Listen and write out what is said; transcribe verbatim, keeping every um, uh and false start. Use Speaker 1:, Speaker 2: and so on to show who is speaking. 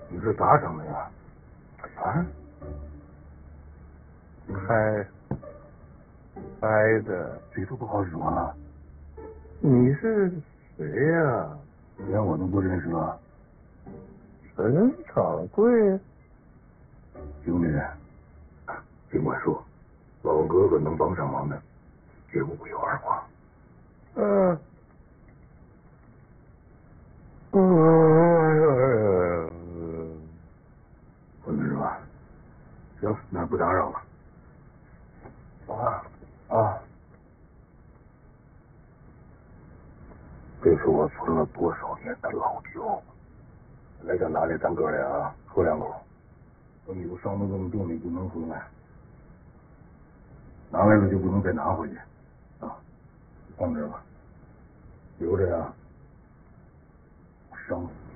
Speaker 1: 你是咋整的呀？啊？
Speaker 2: 开开的，
Speaker 1: 这都不好说了。
Speaker 2: 你是谁呀？
Speaker 1: 连我都不认识了。
Speaker 2: 陈掌柜。
Speaker 1: 兄弟，尽管说，老哥哥能帮上忙的，绝不会有二话。
Speaker 2: 嗯。嗯。
Speaker 1: 回门是吧？行，那不打扰了。啊啊！这是我存了多少年的老酒，来到哪里咱哥俩喝两口。等有伤得这么重，你不能回来，拿来了就不能再拿回去啊！放这吧，留着呀，伤死。